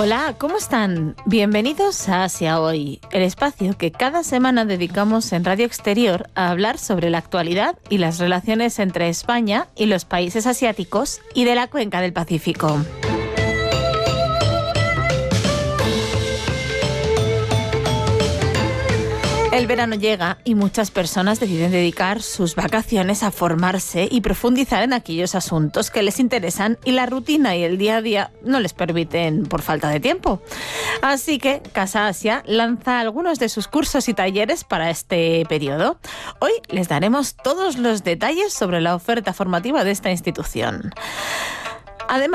Hola, ¿cómo están? Bienvenidos a Asia Hoy, el espacio que cada semana dedicamos en Radio Exterior a hablar sobre la actualidad y las relaciones entre España y los países asiáticos y de la cuenca del Pacífico. El verano llega y muchas personas deciden dedicar sus vacaciones a formarse y profundizar en aquellos asuntos que les interesan y la rutina y el día a día no les permiten por falta de tiempo. Así que Casa Asia lanza algunos de sus cursos y talleres para este periodo. Hoy les daremos todos los detalles sobre la oferta formativa de esta institución.